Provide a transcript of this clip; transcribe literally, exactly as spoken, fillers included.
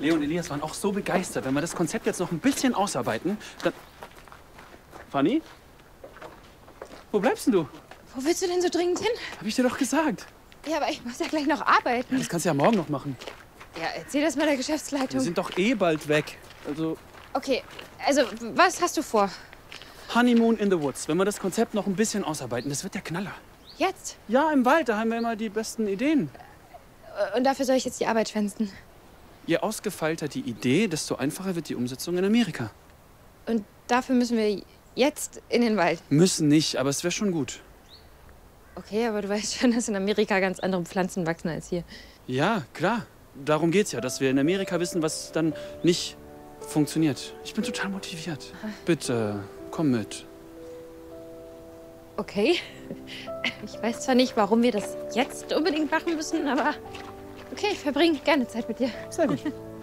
Leo und Elias waren auch so begeistert. Wenn wir das Konzept jetzt noch ein bisschen ausarbeiten, dann... Fanny? Wo bleibst denn du? Wo willst du denn so dringend hin? Hab ich dir doch gesagt. Ja, aber ich muss ja gleich noch arbeiten. Ja, das kannst du ja morgen noch machen. Ja, erzähl das mal der Geschäftsleitung. Wir sind doch eh bald weg. Also... Okay, also was hast du vor? Honeymoon in the Woods. Wenn wir das Konzept noch ein bisschen ausarbeiten, das wird der Knaller. Jetzt? Ja, im Wald, da haben wir immer die besten Ideen. Und dafür soll ich jetzt die Arbeit schwänzen? Je ausgefeilter die Idee, desto einfacher wird die Umsetzung in Amerika. Und dafür müssen wir jetzt in den Wald? Müssen nicht, aber es wäre schon gut. Okay, aber du weißt schon, dass in Amerika ganz andere Pflanzen wachsen als hier. Ja, klar. Darum geht's ja, dass wir in Amerika wissen, was dann nicht funktioniert. Ich bin total motiviert. Bitte, komm mit. Okay. Ich weiß zwar nicht, warum wir das jetzt unbedingt machen müssen, aber okay, ich verbringe gerne Zeit mit dir. Sehr gut.